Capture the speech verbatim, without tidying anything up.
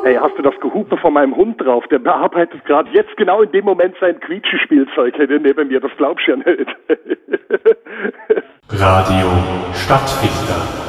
Ey, hast du das Gehupe von meinem Hund drauf? Der bearbeitet gerade jetzt genau in dem Moment sein Quietschespielzeug hier neben mir. Das glaubst du ja nicht. Radio Stadtfilter.